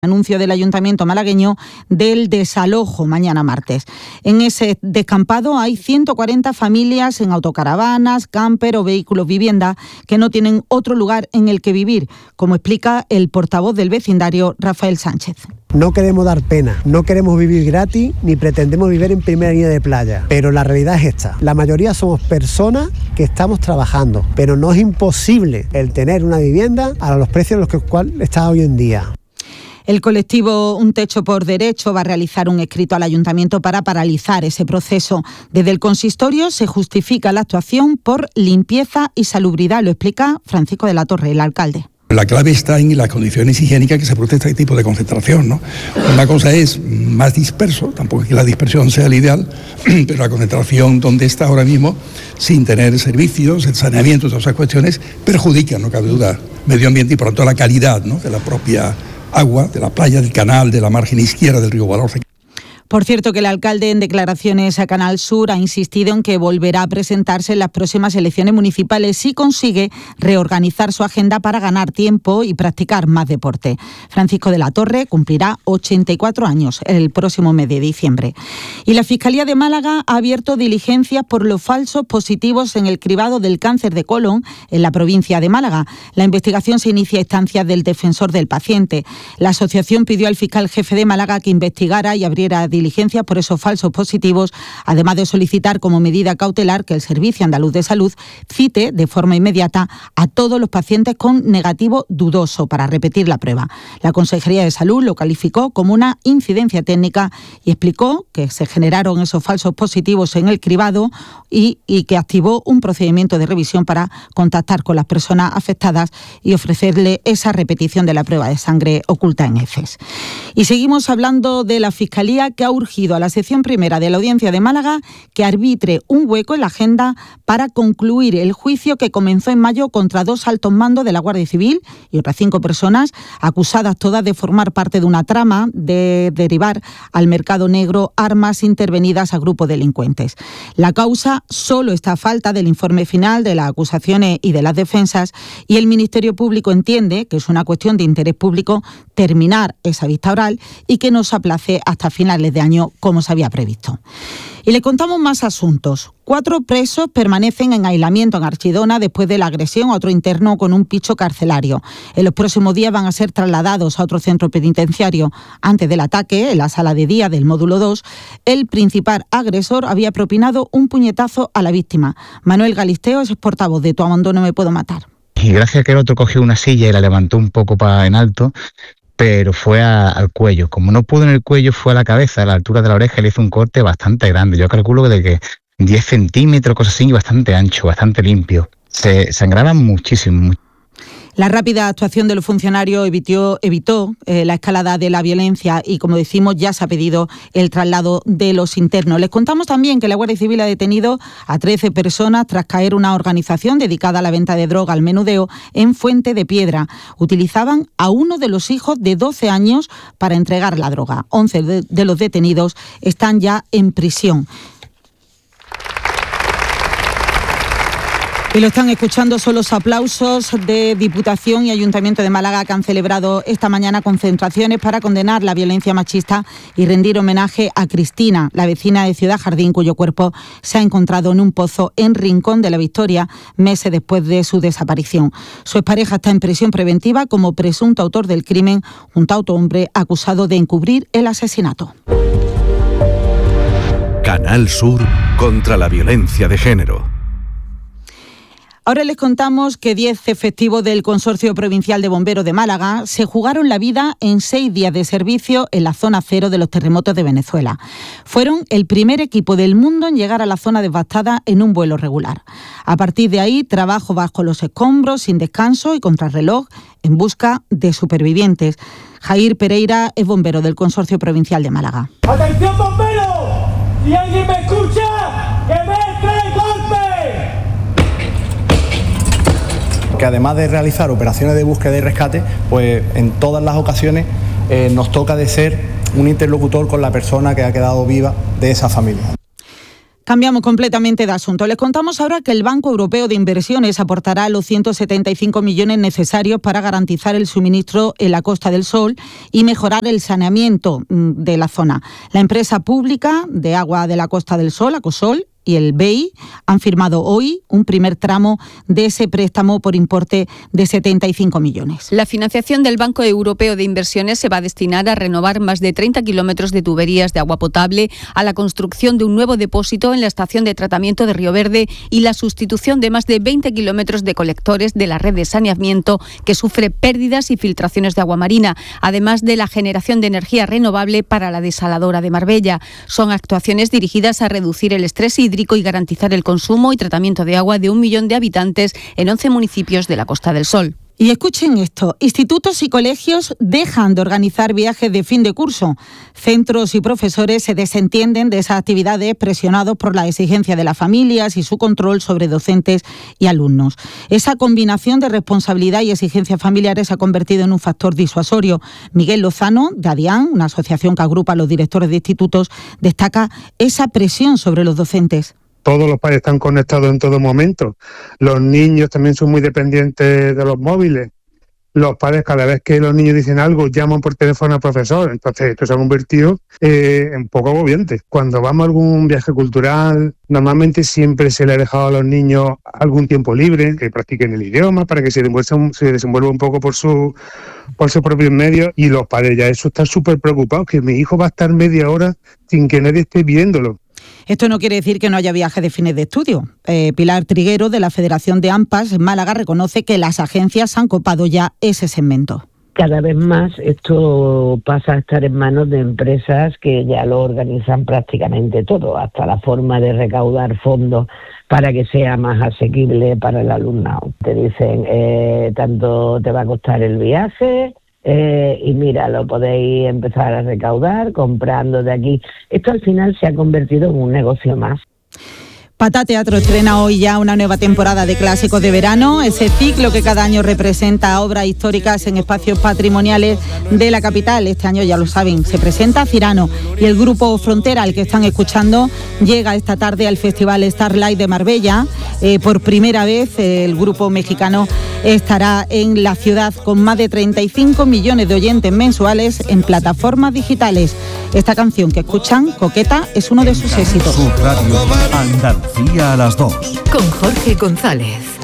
Anuncio del Ayuntamiento malagueño del desalojo mañana martes. En ese descampado hay 140 familias en autocaravanas, camper o vehículos vivienda que no tienen otro lugar en el que vivir, como explica el portavoz del vecindario, Rafael Sánchez. No queremos dar pena, no queremos vivir gratis ni pretendemos vivir en primera línea de playa, pero la realidad es esta. La mayoría somos personas que estamos trabajando, pero no es imposible el tener una vivienda a los precios en los cuales está hoy en día. El colectivo Un Techo por Derecho va a realizar un escrito al Ayuntamiento para paralizar ese proceso. Desde el consistorio se justifica la actuación por limpieza y salubridad, lo explica Francisco de la Torre, el alcalde. La clave está en las condiciones higiénicas que se produce este tipo de concentración, ¿no? Una cosa es más disperso, tampoco es que la dispersión sea el ideal, pero la concentración donde está ahora mismo, sin tener servicios, el saneamiento, todas esas cuestiones, perjudican, no cabe duda, medio ambiente y por lo tanto la calidad, ¿no?, de la propia agua, de la playa, del canal, de la margen izquierda del río Guadalhorce. Por cierto, que el alcalde en declaraciones a Canal Sur ha insistido en que volverá a presentarse en las próximas elecciones municipales si consigue reorganizar su agenda para ganar tiempo y practicar más deporte. Francisco de la Torre cumplirá 84 años el próximo mes de diciembre. Y la Fiscalía de Málaga ha abierto diligencias por los falsos positivos en el cribado del cáncer de colon en la provincia de Málaga. La investigación se inicia a instancias del defensor del paciente. La asociación pidió al fiscal jefe de Málaga que investigara y abriera diligencias por esos falsos positivos, además de solicitar como medida cautelar que el Servicio Andaluz de Salud cite de forma inmediata a todos los pacientes con negativo dudoso para repetir la prueba. La Consejería de Salud lo calificó como una incidencia técnica y explicó que se generaron esos falsos positivos en el cribado y que activó un procedimiento de revisión para contactar con las personas afectadas y ofrecerle esa repetición de la prueba de sangre oculta en heces. Y seguimos hablando de la Fiscalía, que ha urgido a la sección primera de la Audiencia de Málaga que arbitre un hueco en la agenda para concluir el juicio que comenzó en mayo contra 2 altos mandos de la Guardia Civil y otras 5 personas acusadas todas de formar parte de una trama de derivar al mercado negro armas intervenidas a grupos delincuentes. La causa solo está a falta del informe final de las acusaciones y de las defensas, y el Ministerio Público entiende que es una cuestión de interés público terminar esa vista oral y que no se aplace hasta finales de año como se había previsto. Y le contamos más asuntos. 4 presos permanecen en aislamiento en Archidona después de la agresión a otro interno con un picho carcelario. En los próximos días van a ser trasladados a otro centro penitenciario. Antes del ataque, en la sala de día del módulo 2, el principal agresor había propinado un puñetazo a la víctima. Manuel Galisteo es portavoz de Tu Abandono Me Puedo Matar. Y gracias a que el otro cogió una silla y la levantó un poco en alto, pero fue al cuello. Como no pudo en el cuello, fue a la cabeza, a la altura de la oreja, y le hizo un corte bastante grande. Yo calculo que 10 centímetros, cosas así, bastante ancho, bastante limpio. Se sangraba muchísimo. La rápida actuación de los funcionarios evitó la escalada de la violencia y, como decimos, ya se ha pedido el traslado de los internos. Les contamos también que la Guardia Civil ha detenido a 13 personas tras caer una organización dedicada a la venta de droga al menudeo en Fuente de Piedra. Utilizaban a uno de los hijos de 12 años para entregar la droga. 11 de los detenidos están ya en prisión. Y lo están escuchando, son los aplausos de Diputación y Ayuntamiento de Málaga, que han celebrado esta mañana concentraciones para condenar la violencia machista y rendir homenaje a Cristina, la vecina de Ciudad Jardín, cuyo cuerpo se ha encontrado en un pozo en Rincón de la Victoria meses después de su desaparición. Su expareja está en prisión preventiva como presunto autor del crimen, junto a otro hombre acusado de encubrir el asesinato. Canal Sur contra la violencia de género. Ahora les contamos que 10 efectivos del Consorcio Provincial de Bomberos de Málaga se jugaron la vida en 6 días de servicio en la zona cero de los terremotos de Venezuela. Fueron el primer equipo del mundo en llegar a la zona devastada en un vuelo regular. A partir de ahí, trabajo bajo los escombros, sin descanso y contrarreloj, en busca de supervivientes. Jair Pereira es bombero del Consorcio Provincial de Málaga. ¡Atención, bomberos! Si alguien me escucha, que me trae golpe. Que además de realizar operaciones de búsqueda y rescate, pues en todas las ocasiones nos toca de ser un interlocutor con la persona que ha quedado viva de esa familia. Cambiamos completamente de asunto. Les contamos ahora que el Banco Europeo de Inversiones aportará los 175 millones necesarios para garantizar el suministro en la Costa del Sol y mejorar el saneamiento de la zona. La empresa pública de agua de la Costa del Sol, Acosol, y el BEI han firmado hoy un primer tramo de ese préstamo por importe de 75 millones. La financiación del Banco Europeo de Inversiones se va a destinar a renovar más de 30 kilómetros de tuberías de agua potable, a la construcción de un nuevo depósito en la estación de tratamiento de Río Verde y la sustitución de más de 20 kilómetros de colectores de la red de saneamiento que sufre pérdidas y filtraciones de agua marina, además de la generación de energía renovable para la desaladora de Marbella. Son actuaciones dirigidas a reducir el estrés hídrico y garantizar el consumo y tratamiento de agua de 1 millón de habitantes en 11 municipios de la Costa del Sol. Y escuchen esto, institutos y colegios dejan de organizar viajes de fin de curso. Centros y profesores se desentienden de esas actividades presionados por la exigencia de las familias y su control sobre docentes y alumnos. Esa combinación de responsabilidad y exigencias familiares se ha convertido en un factor disuasorio. Miguel Lozano, de ADIAN, una asociación que agrupa a los directores de institutos, destaca esa presión sobre los docentes. Todos los padres están conectados en todo momento. Los niños también son muy dependientes de los móviles. Los padres, cada vez que los niños dicen algo, llaman por teléfono al profesor. Entonces, esto se ha convertido en poco agobiente. Cuando vamos a algún viaje cultural, normalmente siempre se le ha dejado a los niños algún tiempo libre, que practiquen el idioma, para que se desenvuelva un poco por sus propios medios. Y los padres ya eso están súper preocupados, que mi hijo va a estar media hora sin que nadie esté viéndolo. Esto no quiere decir que no haya viajes de fines de estudio. Pilar Triguero, de la Federación de AMPAs en Málaga, reconoce que las agencias han copado ya ese segmento. Cada vez más esto pasa a estar en manos de empresas que ya lo organizan prácticamente todo, hasta la forma de recaudar fondos para que sea más asequible para el alumnado. Te dicen, tanto te va a costar el viaje, y mira, lo podéis empezar a recaudar comprando de aquí. Esto al final se ha convertido en un negocio más. Pata Teatro estrena hoy ya una nueva temporada de clásicos de verano, ese ciclo que cada año representa obras históricas en espacios patrimoniales de la capital. Este año, ya lo saben, se presenta Cirano, y el grupo Frontera, al que están escuchando, llega esta tarde al Festival Starlight de Marbella. Por primera vez el grupo mexicano estará en la ciudad con más de 35 millones de oyentes mensuales en plataformas digitales. Esta canción que escuchan, Coqueta, es uno de sus éxitos. Andalucía a las 2. Con Jorge González.